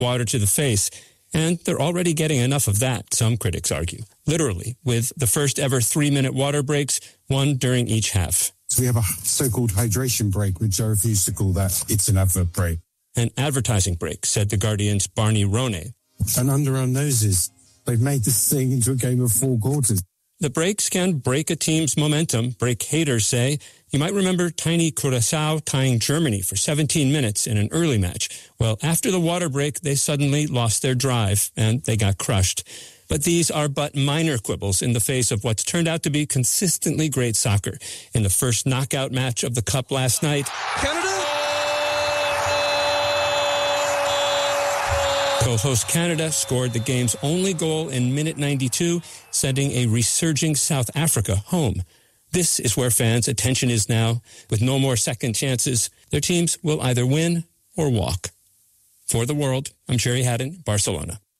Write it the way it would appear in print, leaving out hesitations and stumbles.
water to the face. And they're already getting enough of that, some critics argue. Literally, with the first ever 3-minute water breaks, one during each half. So we have a so-called hydration break, which I refuse to call that. It's an advert break. An advertising break, said The Guardian's Barney Ronay. And under our noses, they've made this thing into a game of 4 quarters. The breaks can break a team's momentum, break haters say. You might remember tiny Curaçao tying Germany for 17 minutes in an early match. Well, after the water break, they suddenly lost their drive, and they got crushed. But these are but minor quibbles in the face of what's turned out to be consistently great soccer. In the first knockout match of the Cup last night, Canada! Co-host Canada scored the game's only goal in minute 92, sending a resurging South Africa home. This is where fans' attention is now. With no more second chances, their teams will either win or walk. For The World, I'm Jerry Haddon, Barcelona.